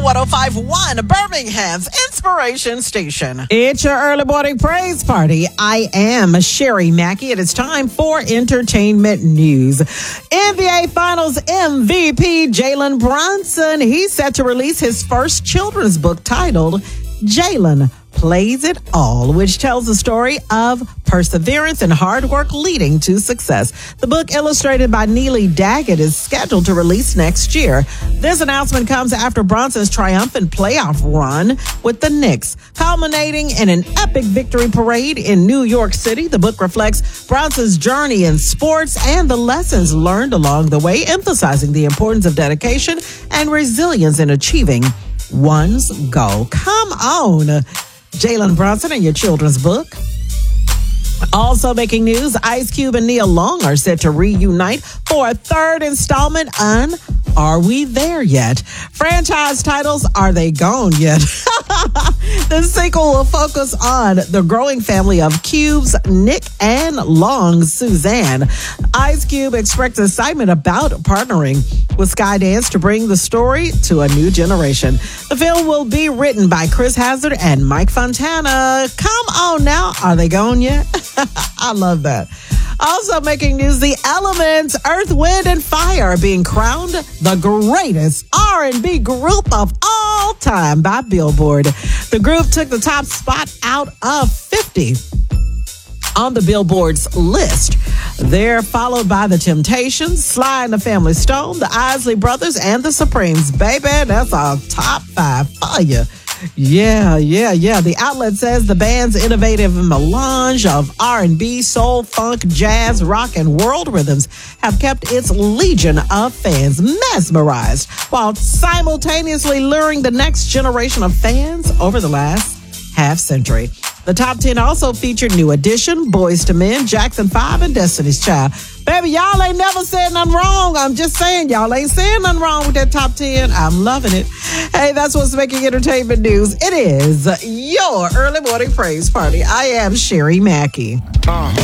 105.1, Birmingham's Inspiration Station. It's your early morning praise party. I am Sherry Mackey. It is time for entertainment news. NBA Finals MVP Jalen Brunson. He's set to release his first children's book titled Jalen Plays It All, which tells the story of perseverance and hard work leading to success. The book, illustrated by Neely Daggett, is scheduled to release next year. This announcement comes after Brunson's triumphant playoff run with the Knicks, culminating in an epic victory parade in New York City. The book reflects Brunson's journey in sports and the lessons learned along the way, emphasizing the importance of dedication and resilience in achieving one's goal. Come on, Jalen Brunson and your children's book. Also making news, Ice Cube and Nia Long are set to reunite for a third installment on Are We There Yet? Franchise titles, Are They Gone Yet? The sequel will focus on the growing family of Cube's Nick and Long's Suzanne. Ice Cube expressed excitement about partnering with Skydance to bring the story to a new generation. The film will be written by Chris Hazard and Mike Fontana. Come on now, are they gone yet? I love that. Also making news, the Elements, Earth, Wind, and Fire are being crowned the greatest R&B group of all time by Billboard. The group took the top spot out of 50 on the Billboard's list. They're followed by The Temptations, Sly and the Family Stone, the Isley Brothers, and the Supremes. Baby, that's our top 5 for you. Yeah. The outlet says the band's innovative melange of R&B, soul, funk, jazz, rock, and world rhythms have kept its legion of fans mesmerized, while simultaneously luring the next generation of fans over the last half century. The top 10 also featured New Edition, Boyz II Men, Jackson 5, and Destiny's Child. Baby, y'all ain't never said nothing wrong. I'm just saying, y'all ain't saying nothing wrong with that top 10. I'm loving it. Hey, that's what's making entertainment news. It is your early morning praise party. I am Sherry Mackey.